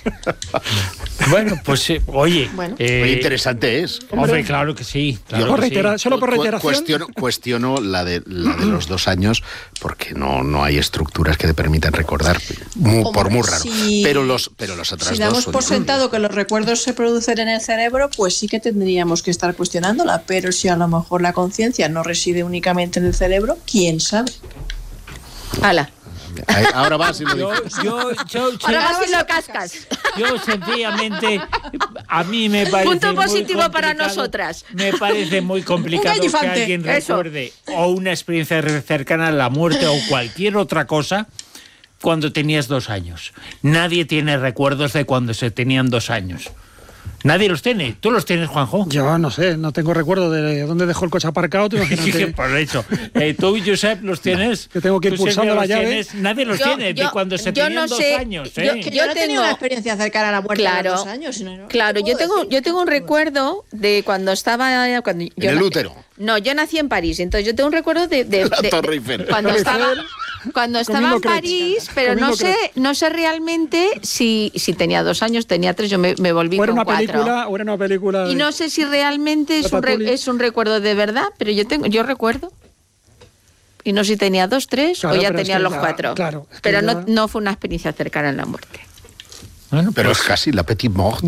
Bueno, pues oye, muy interesante es. Hombre, claro que sí. Claro que sí. Solo por reiteración. Cuestiono la de los 2 años, porque no hay estructuras que te permitan recordar, por muy raro. Pero los otros si damos por sentado que los recuerdos se producen en el cerebro, pues sí que tendríamos que estar cuestionándola. Pero si a lo mejor la conciencia no reside únicamente en el cerebro, ¿quién sabe? ¡Hala! Ahora vas y lo dices. Ahora vas y lo cascas. Yo sencillamente, a mí me parece punto positivo para nosotras. Me parece muy complicado que alguien recuerde o una experiencia cercana a la muerte o cualquier otra cosa cuando tenías 2 años. Nadie tiene recuerdos de cuando se tenían 2 años. Nadie los tiene. ¿Tú los tienes, Juanjo? Yo no sé, no tengo recuerdo de dónde dejó el coche aparcado. Tú imagínate. Por eso. ¿Tú, Josep, los tienes? Que tengo que ir pulsando la llave. Nadie los tiene de cuando se tenían 2 años. Yo no tengo una experiencia cercana a la muerte a los 2 años. Claro, yo tengo un recuerdo de cuando estaba... en el útero. No, yo nací en París, entonces yo tengo un recuerdo de la Torre Eiffel. Cuando estaba en París, pero no sé realmente si tenía 2 años, tenía 3, yo me volví con 4. O era una película. Y no sé si realmente es un recuerdo de verdad, pero yo recuerdo. Y no sé si tenía 2, 3 claro, o ya tenía los 4. Claro, pero no fue una experiencia cercana a la muerte. Bueno, pero es casi la petite mort.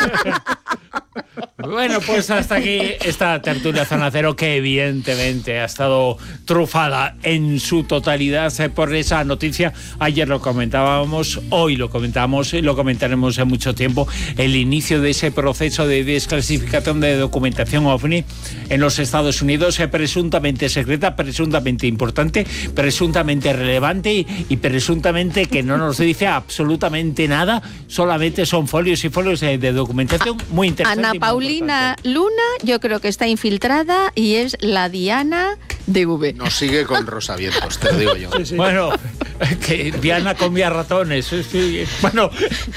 Bueno, pues hasta aquí esta tertulia Zona Cero, que evidentemente ha estado trufada en su totalidad por esa noticia. Ayer lo comentábamos, hoy lo comentamos y lo comentaremos en mucho tiempo, el inicio de ese proceso de desclasificación de documentación OVNI en los Estados Unidos, presuntamente secreta, presuntamente importante, presuntamente relevante y presuntamente que no nos dice absolutamente nada, solamente son folios y folios de documentación muy interesante. Ana Paulina Luna, yo creo que está infiltrada y es la Diana de V. No sigue con Rosavientos, te lo digo yo. Sí. Bueno, que Diana comía ratones. Sí. Bueno,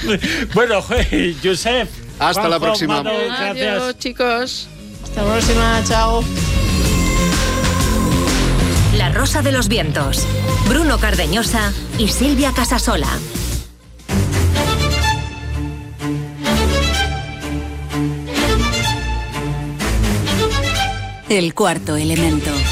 Josep. Hasta la próxima. Adiós, chicos. Hasta la próxima, chao. La Rosa de los Vientos. Bruno Cardeñosa y Silvia Casasola. El cuarto elemento.